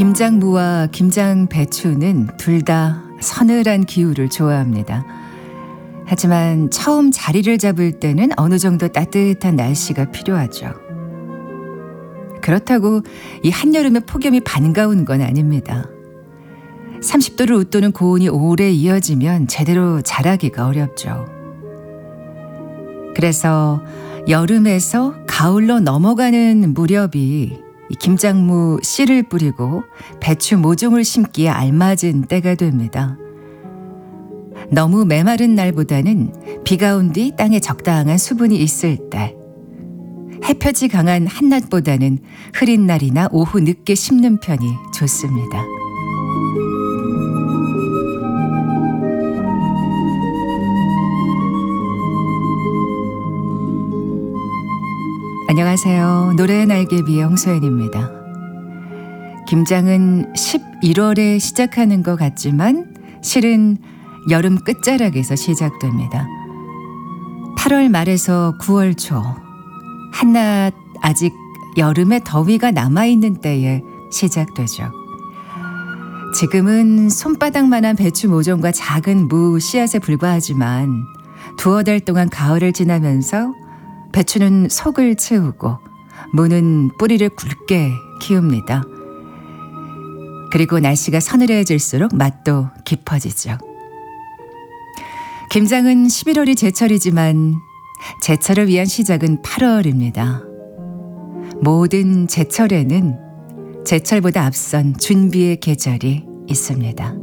김장무와 김장배추는 둘 다 서늘한 기후를 좋아합니다. 하지만 처음 자리를 잡을 때는 어느 정도 따뜻한 날씨가 필요하죠. 그렇다고 이 한여름의 폭염이 반가운 건 아닙니다. 30도를 웃도는 고온이 오래 이어지면 제대로 자라기가 어렵죠. 그래서 여름에서 가을로 넘어가는 무렵이 이 김장무 씨를 뿌리고 배추 모종을 심기에 알맞은 때가 됩니다. 너무 메마른 날보다는 비가 온 뒤 땅에 적당한 수분이 있을 때, 햇볕이 강한 한낮보다는 흐린 날이나 오후 늦게 심는 편이 좋습니다. 안녕하세요. 노래의 날개비의 홍소연입니다. 김장은 11월에 시작하는 것 같지만 실은 여름 끝자락에서 시작됩니다. 8월 말에서 9월 초, 한낮 아직 여름의 더위가 남아있는 때에 시작되죠. 지금은 손바닥만한 배추 모종과 작은 무 씨앗에 불과하지만 두어 달 동안 가을을 지나면서 배추는 속을 채우고 무는 뿌리를 굵게 키웁니다. 그리고 날씨가 서늘해질수록 맛도 깊어지죠. 김장은 11월이 제철이지만 제철을 위한 시작은 8월입니다. 모든 제철에는 제철보다 앞선 준비의 계절이 있습니다.